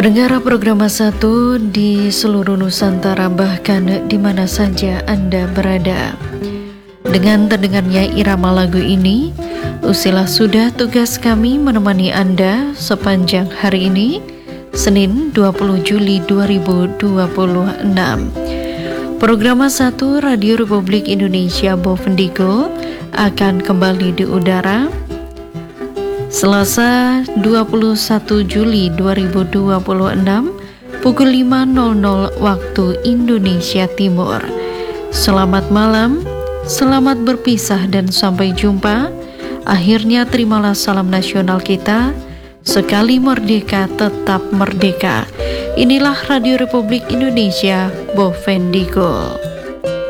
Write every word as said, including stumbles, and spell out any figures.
Pendengar program satu di seluruh Nusantara, bahkan di mana saja Anda berada. Dengan terdengarnya irama lagu ini, usilah sudah tugas kami menemani Anda sepanjang hari ini, Senin dua puluh Juli dua ribu dua puluh enam. Program satu Radio Republik Indonesia Bovendigul akan kembali di udara Selasa dua puluh satu Juli dua ribu dua puluh enam pukul lima nol nol waktu Indonesia Timur. Selamat malam, selamat berpisah dan sampai jumpa. Akhirnya terimalah salam nasional kita, sekali merdeka tetap merdeka. Inilah Radio Republik Indonesia Bovendigul.